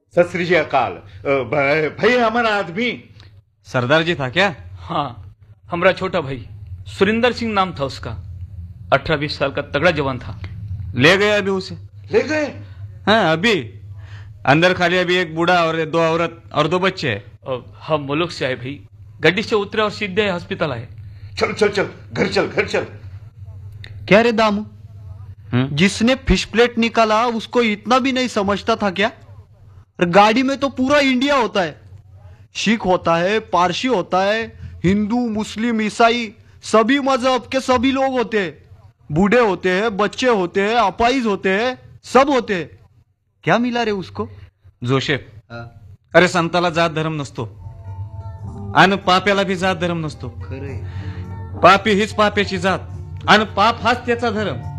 सत श्री अकाल। भाई हमारा आदमी सरदार जी था क्या? हाँ, हमारा छोटा भाई सुरिंदर सिंह नाम था उसका। 18-20 साल का तगड़ा जवान था। ले गए अभी उसे? ले गए? हाँ अभी अंदर खाली अभी एक बूढ़ा और 2 औरत और 2 बच्चे हैं। हम मुल्क से आए भाई, गड्डी से उतरे और सीधे हॉस्पिटल आए। चल चल चल, घर चल घर चल। क्या रे दामू, जिसने फिश प्लेट निकाला उसको इतना भी नहीं समझता था क्या? गाड़ी में तो पूरा इंडिया होता है, सिख होता है, पारसी होता है, हिंदू मुस्लिम ईसाई सभी मजहब के सभी लोग होते हैं। बूढ़े होते हैं, बच्चे होते हैं, अपाइज होते हैं, सब होते हैं। क्या मिला रे उसको? जोसेफ, अरे संताला जात धर्म नसतो आणि पाप्याला भी जात धर्म नसतो. पापी हीच पाप्याची जात आणि पाप हाच त्याचा धर्म.